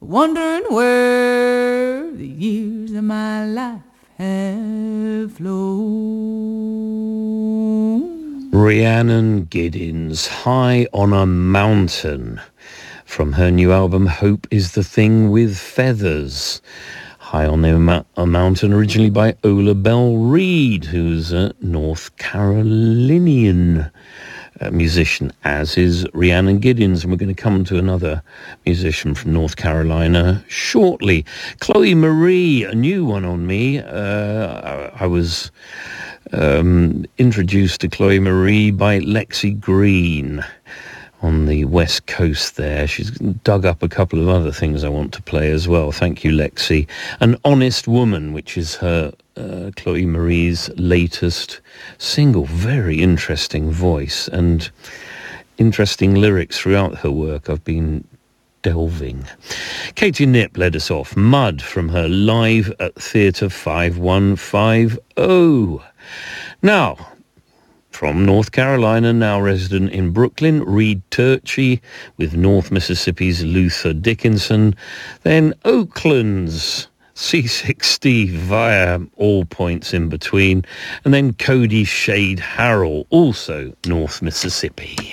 wondering where the years of my life have flown. Rhiannon Giddens, High on a Mountain, from her new album Hope is the Thing with Feathers. High on a Mountain, originally by Ola Bell Reed, who's a North Carolinian musician, as is Rhiannon Giddens, and we're going to come to another musician from North Carolina shortly. Chloe Marie, a new one on me. I was introduced to Chloe Marie by Lexi Green on the West Coast there. She's dug up a couple of other things I want to play as well. Thank you, Lexi. An Honest Woman, which is her Chloe Marie's latest single. Very interesting voice and interesting lyrics throughout her work. I've been delving. Katie Knipp led us off. Mud, from her Live at Theatre 5150. Now, from North Carolina, now resident in Brooklyn, Reed Turchi with North Mississippi's Luther Dickinson. Then Oakland's C60 via All Points in Between. And then Cody Shade Harrell, also North Mississippi.